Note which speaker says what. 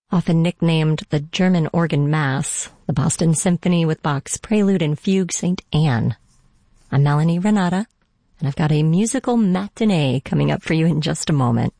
Speaker 1: often nicknamed the German Organ Mass, the Boston Symphony with Bach's Prelude and Fugue St. Anne. I'm Melanie Renata, and I've got a musical matinee coming up for you in just a moment.